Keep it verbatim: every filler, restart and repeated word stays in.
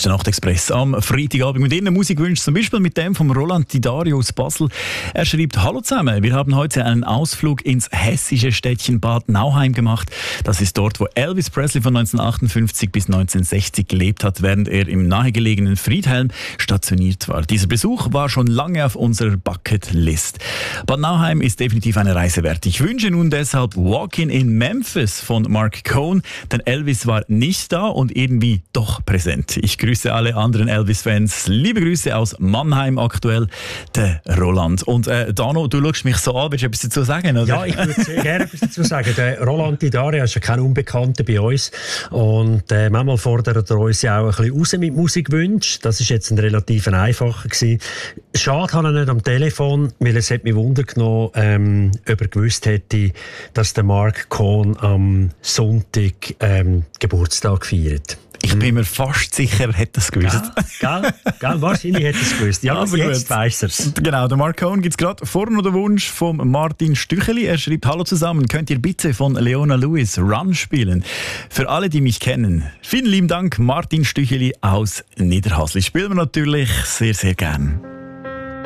der Nachtexpress am Freitagabend mit Ihren Musikwünschen, zum Beispiel mit dem von Roland Didario aus Basel. Er schreibt: Hallo zusammen, wir haben heute einen Ausflug ins hessische Städtchen Bad Nauheim gemacht. Das ist dort, wo Elvis Presley von neunzehnhundertachtundfünfzig bis neunzehnhundertsechzig gelebt hat, während er im nahegelegenen Friedhelm stationiert war. Dieser Besuch war schon lange auf unserer Bucketlist. Bad Nauheim ist definitiv eine Reise wert. Ich wünsche nun deshalb Walking in Memphis von Mark Cohn, denn Elvis war nicht da und irgendwie doch präsent. Ich grüße alle anderen Elvis-Fans. Liebe Grüße aus Mannheim aktuell, der Roland. Und äh, Dano, du schaust mich so an, willst du etwas dazu sagen? Oder? Ja, ich würde sehr gerne etwas dazu sagen. Der Roland Didario ist ja kein Unbekannter bei uns und äh, manchmal fordert er uns ja auch ein bisschen raus mit Musikwünschen. Das ist jetzt ein relativ einfacher gewesen. Schade habe ich nicht am Telefon, weil es hat mich Wunder genommen, ähm, ob er gewusst hätte, dass der Mark Cohn am Sonntag ähm, Geburtstag feiert. Ich bin mir fast sicher, er hätte es gewusst. Ja, gell, gell, wahrscheinlich hätte es gewusst. Ja, aber jetzt weiss er es. Genau, der Mark Cohn gibt es gerade vor noch den Wunsch von Martin Stücheli. Er schreibt: Hallo zusammen, könnt ihr bitte von Leona Lewis Run spielen? Für alle, die mich kennen. Vielen lieben Dank, Martin Stücheli aus Niederhasli. Spielen wir natürlich sehr, sehr gern.